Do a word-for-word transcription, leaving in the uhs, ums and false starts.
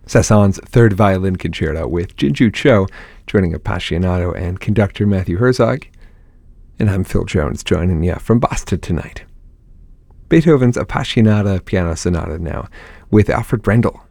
Saint-Saëns' Third Violin Concerto with Jinju Cho joining Appassionato and conductor Matthew Herzog. And I'm Phil Jones, joining you from Boston tonight. Beethoven's Appassionata Piano Sonata now with Alfred Brendel.